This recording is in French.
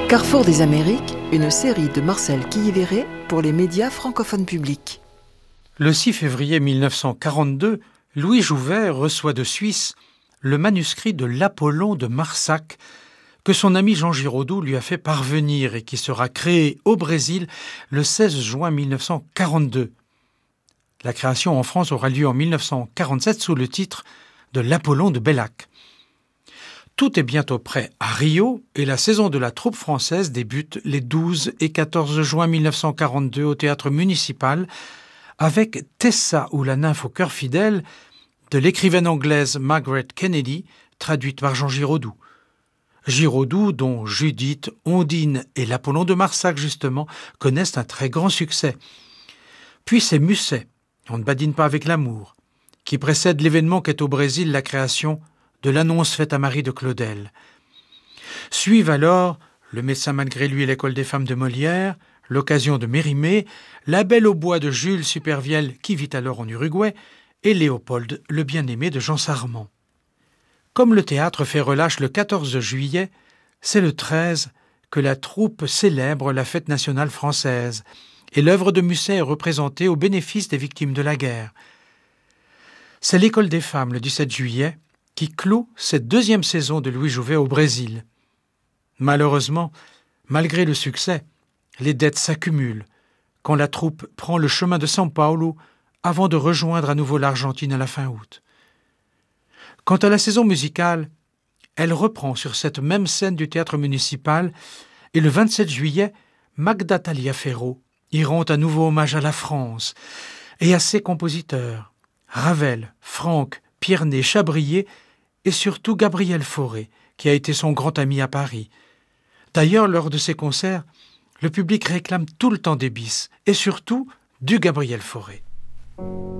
Carrefour des Amériques, une série de Marcel Quilliveré pour les médias francophones publics. Le 6 février 1942, Louis Jouvet reçoit de Suisse le manuscrit de l'Apollon de Marsac que son ami Jean Giraudoux lui a fait parvenir et qui sera créé au Brésil le 16 juin 1942. La création en France aura lieu en 1947 sous le titre de l'Apollon de Bellac. Tout est bientôt prêt à Rio et la saison de la troupe française débute les 12 et 14 juin 1942 au théâtre municipal avec Tessa ou la nymphe au cœur fidèle de l'écrivaine anglaise Margaret Kennedy, traduite par Jean Giraudoux. Giraudoux, dont Judith, Ondine et l'Apollon de Marsac justement connaissent un très grand succès. Puis c'est Musset, on ne badine pas avec l'amour, qui précède l'événement qu'est au Brésil la création de l'annonce faite à Marie de Claudel. Suivent alors Le médecin malgré lui et l'école des femmes de Molière, L'occasion de Mérimée, La belle au bois de Jules Supervielle qui vit alors en Uruguay et Léopold, le bien-aimé de Jean Sarment. Comme le théâtre fait relâche le 14 juillet, c'est le 13 que la troupe célèbre la fête nationale française et l'œuvre de Musset est représentée au bénéfice des victimes de la guerre. C'est l'école des femmes le 17 juillet qui clôt cette deuxième saison de Louis Jouvet au Brésil. Malheureusement, malgré le succès, les dettes s'accumulent quand la troupe prend le chemin de São Paulo avant de rejoindre à nouveau l'Argentine à la fin août. Quant à la saison musicale, elle reprend sur cette même scène du théâtre municipal et le 27 juillet, Magda Taliaferro y rend à nouveau hommage à la France et à ses compositeurs, Ravel, Franck, Pierné, Chabrier et surtout Gabriel Fauré, qui a été son grand ami à Paris. D'ailleurs, lors de ces concerts, le public réclame tout le temps des bis et surtout du Gabriel Fauré.